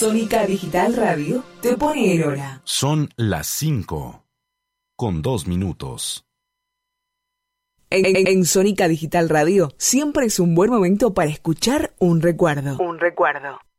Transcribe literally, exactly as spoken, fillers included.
Sónica Digital Radio te pone el hora. Son las cinco, con dos minutos. En, en, en Sónica Digital Radio siempre es un buen momento para escuchar un recuerdo. Un recuerdo.